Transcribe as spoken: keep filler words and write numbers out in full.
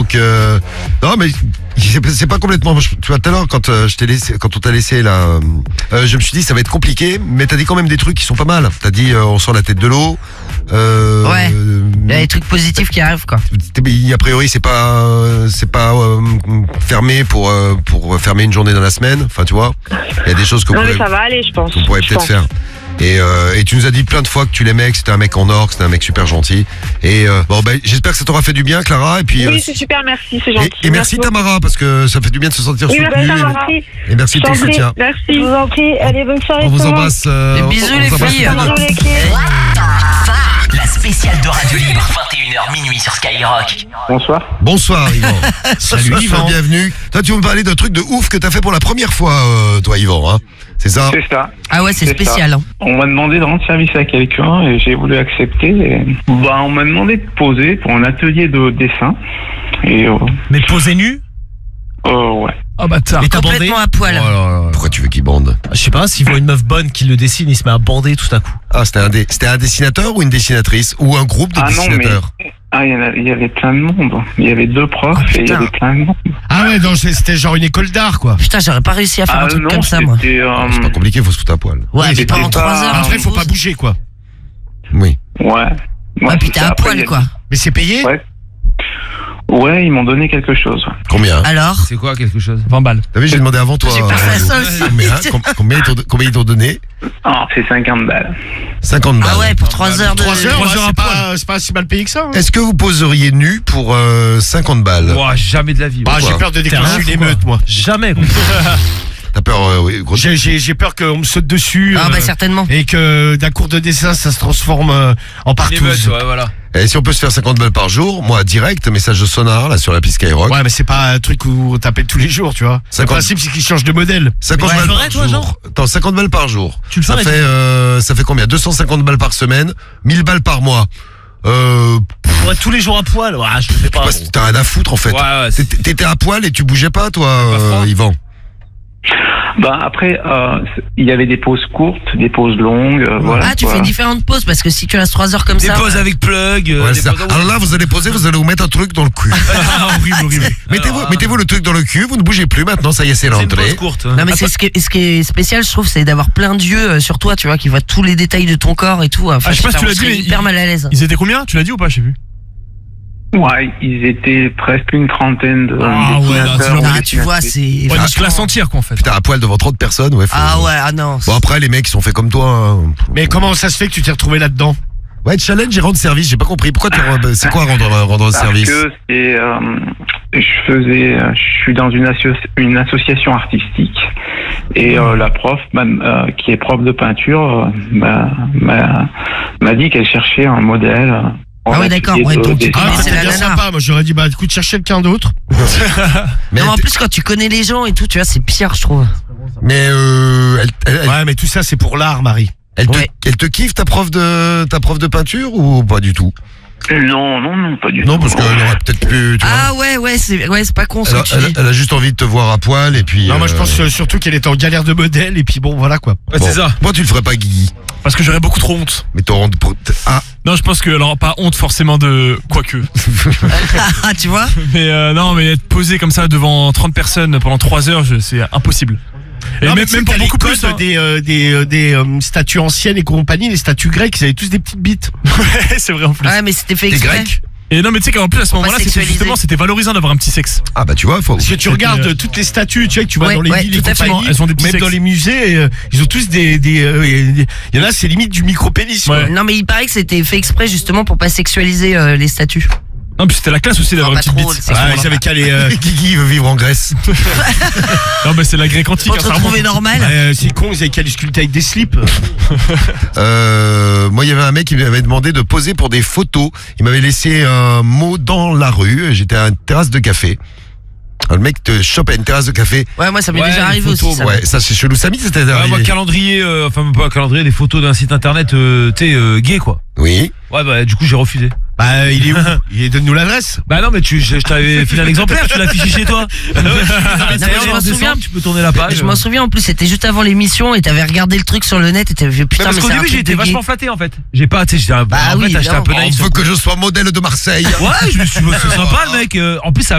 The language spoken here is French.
Donc, euh, non, mais c'est c'est pas complètement. Tu vois, tout à l'heure, quand euh, je t'ai laissé, quand on t'a laissé là, euh, je me suis dit ça va être compliqué, mais t'as dit quand même des trucs qui sont pas mal. T'as dit euh, on sort la tête de l'eau. Euh, ouais. Il y a des trucs positifs qui arrivent, quoi. A priori, c'est pas, c'est pas euh, fermé pour euh, pour fermer une journée dans la semaine. Enfin, tu vois, il y a des choses qu'on Non, pourrait, mais ça va aller, je pense. qu'on pourrait Je peut-être pense. faire. Et, euh, et tu nous as dit plein de fois que tu l'aimais, que c'était un mec en or, que c'était un mec super gentil. Et euh, bon, ben, j'espère que ça t'aura fait du bien, Clara. Et puis, Oui, euh, c'est super, merci, c'est et, gentil. et merci Tamara, parce que ça fait du bien de se sentir Oui, soutenu. merci, Tamara. Et, et merci de ton Je t'en prie. soutien. Merci. Je vous en prie, allez, bonne soirée. On vous tout le monde. embrasse. euh, Des on- bisous, on les vous embrasse filles. tous les deux. Bonjour l'équipe. La spéciale de Radio Libre, vingt et une heures minuit sur Skyrock. Bonsoir. Bonsoir Yvan. Salut, Bonsoir, Yvan. bienvenue. Toi tu veux me parler d'un truc de ouf que t'as fait pour la première fois, euh, toi Yvan, hein. C'est ça? C'est ça. Ah ouais, c'est C'est spécial. ça. Hein. On m'a demandé de rendre service à quelqu'un et j'ai voulu accepter. Et... Bah, on m'a demandé de poser pour un atelier de dessin. Et euh, Mais posé nu? euh, ouais. Ah bah t'as. Et t'as bandé? Complètement à poil. Oh là là là. Pourquoi tu veux qu'il bande? Je sais pas, s'il voit une meuf bonne qui le dessine, il se met à bander tout à coup. Ah, c'était un, dé- c'était un dessinateur ou une dessinatrice? Ou un groupe de Ah non, mais dessinateurs? ah, il y, en a- il y avait plein de monde. Il y avait deux profs Oh, et il y putain. avait plein de monde. Ah ouais, donc c'était genre une école d'art, quoi. Putain, j'aurais pas réussi à faire Ah un truc non, comme ça, moi. c'était, euh, C'est pas compliqué, faut se foutre à poil. Ouais, Oui, mais c'était pendant pas- trois heures. Après, tu faut pas poses. bouger, quoi. Oui. Ouais. Ouais, Ouais, puis c'est t'es ça. à Après, il y poil, a- quoi. Mais c'est payé? Ouais. Ouais, ils m'ont donné quelque chose. Combien? Alors C'est quoi quelque chose? vingt balles. T'as vu, j'ai demandé avant toi. J'ai pensé à euh, ça aussi. Combien, com- combien ils t'ont- combien ils t'ont donné? Ah, c'est cinquante balles. cinquante balles. Ah ouais, pour trois heures de. Trois heures, Trois ouais, heures c'est à pas, c'est pas si mal payé que ça. hein. Est-ce que vous poseriez nu pour euh, cinquante balles? Ouah, jamais de la vie. Bah, Pourquoi j'ai peur de déclencher T'es une un fou, émeute, moi. Jamais. quoi. T'as peur, euh, oui, gros. J'ai, j'ai, j'ai peur qu'on me saute dessus. Ah euh, bah certainement. Et que d'un cours de dessin, ça se transforme euh, en Une partouze. émeute, ouais, voilà. Et si on peut se faire cinquante balles par jour, moi, direct, message de sonar, là, sur la piste Skyrock. Ouais, mais c'est pas un truc où t'appelles tous les jours, tu vois. Le cinquante principe, c'est qu'ils changent de modèle. cinquante Ouais, balles tu le par ferais, toi, jour. genre Attends, cinquante balles par jour. Tu le ça ferais, fait, euh, ça fait combien? deux cent cinquante balles par semaine, mille balles par mois. Euh, Ouais, tous les jours à poil. Ouais, je le fais pas. bah, gros. t'as rien à foutre, en fait. Ouais, ouais, c'est- T'étais t'étais à poil et tu bougeais pas, toi, froid. euh, Yvan. Bah après, euh, il y avait des pauses courtes, des pauses longues. euh, voilà, Ah, tu quoi. fais différentes pauses parce que si tu restes trois heures comme Des ça. pauses avec plug. euh, Ouais, des c'est ça. pauses- Alors là, vous allez poser, vous allez vous mettre un truc dans le cul. Ah, horrible, horrible. Mettez-vous, Alors, mettez-vous le truc dans le cul, vous ne bougez plus maintenant, ça y est, c'est C'est une l'entrée. pause courte. Non mais c'est ce qui, est, ce qui est spécial, je trouve, c'est d'avoir plein d'yeux euh, sur toi, tu vois, qui voient tous les détails de ton corps et tout. Enfin, Ah, je sais pas si tu on l'as dit, serait mais hyper il- mal à l'aise. Ils étaient combien? Tu l'as dit ou pas? Je sais plus. Ouais, ils étaient presque une trentaine de. Ah ouais, là, c'est genre- Ah, tu vois, c'est. Ouais, franchement- une classe entière, quoi, en fait. Putain, à poil devant trente personnes, ouais. faut- Ah ouais, ah non. Bon, après, les mecs, ils sont faits comme toi. Hein. Mais comment ça se fait que tu t'es retrouvé là-dedans? Ouais, challenge et rendre service, j'ai pas compris. Pourquoi tu re- c'est quoi rendre, rendre Parce service? que c'est, euh, je faisais, euh, je suis dans une, asso- une association artistique et euh, la prof, m'a- euh, qui est prof de peinture, euh, m'a, m'a, m'a dit qu'elle cherchait un modèle. euh, en Ah ouais, d'accord, atelier ouais, de donc tu dessin. Ah, connaissais c'était la bien nana. sympa. Moi, j'aurais dit, bah, écoute, cherche quelqu'un d'autre. Mais, Non, elle en te- plus, quand tu connais les gens et tout, tu vois, c'est pire, je trouve. mais euh, elle, elle- elle- Ouais, mais tout ça, c'est pour l'art, Marie. elle te, Ouais. elle te kiffe ta prof de ta prof de peinture ou pas du tout? Non, non, non, pas du Non, tout. parce qu'elle aurait peut-être pu. Tu vois, Ah ouais, ouais, c'est ouais, c'est pas con ce elle, a, que tu elle a- dis. elle a juste envie de te voir à poil et puis. Non, moi, je euh, pense euh, surtout qu'elle était en galère de modèle, et puis bon, voilà, quoi. Ouais, bon. c'est ça. Moi, tu le ferais pas, Guigui. Parce que j'aurais beaucoup trop honte. Mais t'auras honte pour. Ah, Non, je pense que, alors, pas honte forcément de. Quoique. Ah, tu vois. Mais euh, non, mais être posé comme ça devant trente personnes pendant trois heures, je- c'est impossible. Et Non, mais même, tu sais même qu'à pour beaucoup l'école, plus. hein. des, euh, des, euh, des euh, statues anciennes et compagnie, les statues grecques, ils avaient tous des petites bites. Ouais, c'est vrai en plus. Ouais, mais c'était fait t'es exprès. grec? Et non, mais tu sais qu'en plus à ce Faut pas moment-là, c'était sexualiser. justement, c'était valorisant d'avoir un petit sexe. Ah bah tu vois, faut. Parce que tu C'était, regardes euh, euh, toutes les statues, tu vois, que tu vois Ouais, dans les ouais, villes et tout à fait. compagnie, Elles ont des petits même sexes. dans les musées, euh, ils ont tous des, des, euh, il y en a, c'est limite du micro-pénis. quoi. Ouais. Non, mais il paraît que c'était fait exprès justement pour pas sexualiser euh, les statues. Non, puis c'était la classe aussi d'avoir Ah, une petite pas trop, bite. c'est À ce Ah, moment-là. ils avaient qu'à les, euh, Guigui veut vivre en Grèce. Non, mais c'est la grecque antique. Faut hein, te ça retrouver remonte. normal. euh, c'est con, ils avaient qu'à les sculpter avec des slips. Euh, moi, il y avait un mec qui m'avait demandé de poser pour des photos. Il m'avait laissé un mot dans la rue. J'étais à une terrasse de café. Le mec te chope à une terrasse de café. Ouais, moi ça m'est Ouais, déjà les arrivé photos, aussi. Ça. Ouais, ça c'est chelou. Samy, c'était Ouais, arrivé. moi, calendrier, euh, enfin, même pas un calendrier, des photos d'un site internet, euh, tu sais, euh, gay, quoi. Oui. Ouais, bah, du coup, j'ai refusé. Bah, il est où? Il est, donne-nous l'adresse. Bah, non, mais tu, je, je t'avais filé un exemplaire, tu l'as affiché chez toi. mais je m'en souviens. Tu peux tourner la page. Je m'en souviens en plus, c'était juste avant l'émission et t'avais regardé le truc sur le net et t'avais vu Mais putain, parce mais qu'au c'est un début, truc j'ai été de gay. vachement flatté, en fait. J'ai pas, tu sais, j'étais un, Bah en oui, fait, j'étais un peu évidemment. On naïf. veut que je sois modèle de Marseille. Ouais, je me suis, c'est sympa, le mec. euh, En plus, ça